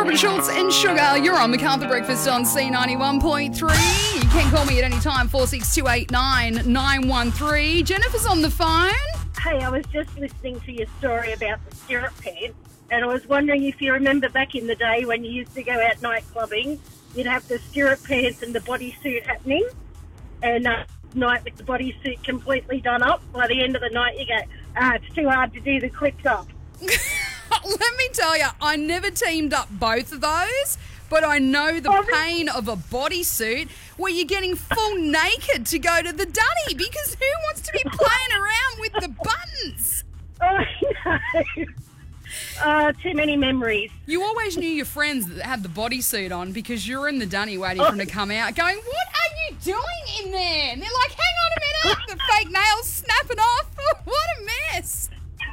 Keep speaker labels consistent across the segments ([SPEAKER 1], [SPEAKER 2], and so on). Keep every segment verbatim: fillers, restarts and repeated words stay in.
[SPEAKER 1] Robert Schultz and Sugar. You're on MacArthur Breakfast on C ninety-one point three. You can call me at any time, four six two eight nine nine one three. Jennifer's on the phone.
[SPEAKER 2] Hey, I was just listening to your story about the stirrup pants, and I was wondering if you remember back in the day when you used to go out night clubbing, you'd have the stirrup pants and the bodysuit happening, and uh, night with the bodysuit completely done up. By the end of the night, you go, ah, it's too hard to do the clips up.
[SPEAKER 1] Let me tell you, I never teamed up both of those, but I know the pain of a bodysuit where you're getting full naked to go to the dunny, because who wants to be playing around with the buttons?
[SPEAKER 2] Oh, no. Uh, too many memories.
[SPEAKER 1] You always knew your friends that had the bodysuit on because you're in the dunny waiting for them to come out going, what are you doing in there? And they're like, hang on a minute, the fake nails snapping off. What a mess.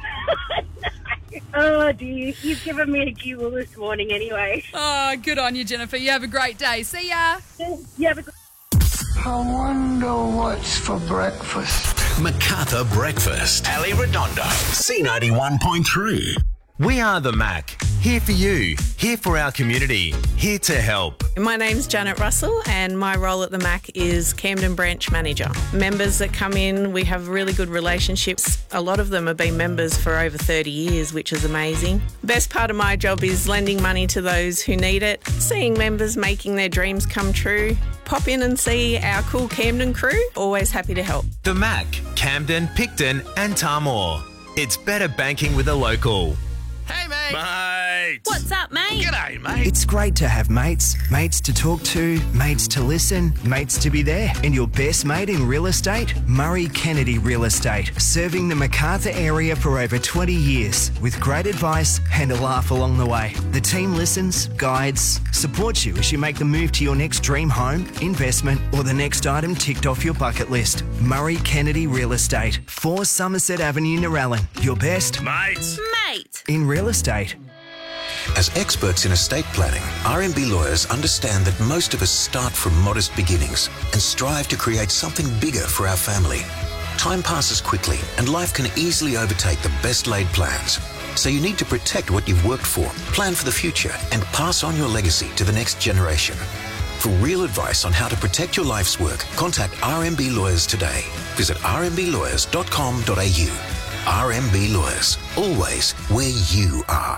[SPEAKER 2] Oh, dear. You've given me a giggle this morning anyway.
[SPEAKER 1] Oh, good on you, Jennifer. You have a great day. See ya.
[SPEAKER 2] You have a good...
[SPEAKER 3] I wonder what's for breakfast.
[SPEAKER 4] MacArthur Breakfast. Ali Redondo. C ninety-one point three.
[SPEAKER 5] We are the Mac. Here for you. Here for our community. Here to help.
[SPEAKER 6] My name's Janet Russell and my role at the Mac is Camden Branch Manager. Members that come in, we have really good relationships. A lot of them have been members for over thirty years, which is amazing. Best part of my job is lending money to those who need it, seeing members making their dreams come true. Pop in and see our cool Camden crew. Always happy to help.
[SPEAKER 5] The Mac. Camden, Picton and Tamor. It's better banking with a local.
[SPEAKER 4] Hey, mate.
[SPEAKER 7] Mate.
[SPEAKER 6] What's up, mate?
[SPEAKER 4] G'day, mate.
[SPEAKER 7] It's great to have mates, mates to talk to, mates to listen, mates to be there. And your best mate in real estate? Murray Kennedy Real Estate, serving the MacArthur area for over twenty years with great advice and a laugh along the way. The team listens, guides, supports you as you make the move to your next dream home, investment or the next item ticked off your bucket list. Murray Kennedy Real Estate, four Somerset Avenue, Narellan. Your best
[SPEAKER 4] Mates.
[SPEAKER 6] Mate.
[SPEAKER 7] in real estate.
[SPEAKER 8] As experts in estate planning, R M B lawyers understand that most of us start from modest beginnings and strive to create something bigger for our family. Time passes quickly and life can easily overtake the best laid plans. So you need to protect what you've worked for, plan for the future, and pass on your legacy to the next generation. For real advice on how to protect your life's work, contact R M B Lawyers today. Visit r m b lawyers dot com dot a u. R M B Lawyers, always where you are.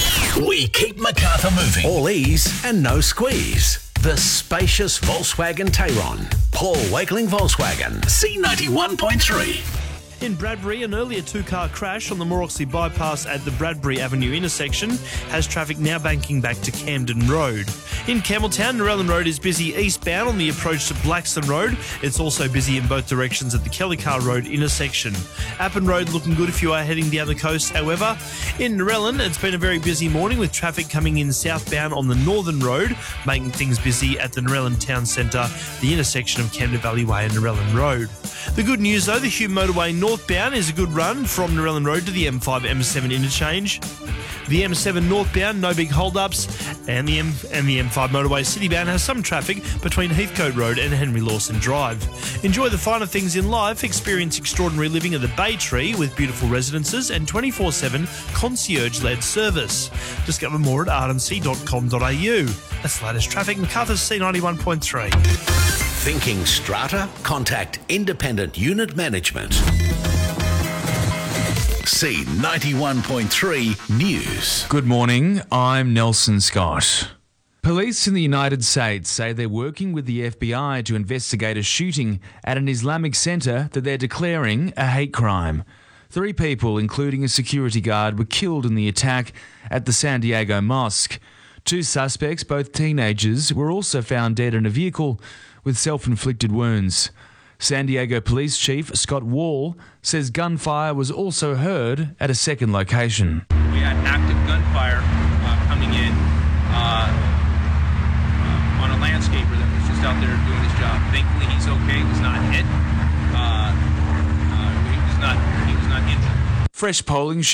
[SPEAKER 4] We keep MacArthur moving. All ease and no squeeze. The spacious Volkswagen Tayron. Paul Wakeling Volkswagen. C ninety-one point three.
[SPEAKER 9] In Bradbury, an earlier two-car crash on the Moroxley bypass at the Bradbury Avenue intersection has traffic now banking back to Camden Road. In Campbelltown, Narellan Road is busy eastbound on the approach to Blackstone Road. It's also busy in both directions at the Kellycar Road intersection. Appin Road looking good if you are heading down the coast. However, in Narellan, it's been a very busy morning with traffic coming in southbound on the Northern Road, making things busy at the Narellan Town Centre, the intersection of Camden Valley Way and Narellan Road. The good news, though, the Hume Motorway northbound is a good run from Narellan Road to the M five M seven interchange. The M seven northbound, no big hold-ups, and the M and the M five motorway citybound has some traffic between Heathcote Road and Henry Lawson Drive. Enjoy the finer things in life. Experience extraordinary living at the Bay Tree with beautiful residences and twenty-four seven concierge-led service. Discover more at r m c dot com dot a u. That's the latest traffic. MacArthur's C ninety-one point three.
[SPEAKER 4] Thinking strata? Contact Independent Unit Management. C ninety-one point three News.
[SPEAKER 10] Good morning, I'm Nelson Scott. Police in the United States say they're working with the F B I to investigate a shooting at an Islamic centre that they're declaring a hate crime. Three people, including a security guard, were killed in the attack at the San Diego Mosque. Two suspects, both teenagers, were also found dead in a vehicle with self-inflicted wounds. San Diego Police Chief Scott Wall says gunfire was also heard at a second location.
[SPEAKER 11] We had active gunfire uh, coming in uh, uh, on a landscaper that was just out there doing his job. Thankfully, he's okay. He was not hit. Uh, uh, he was not. He was not injured.
[SPEAKER 10] Fresh polling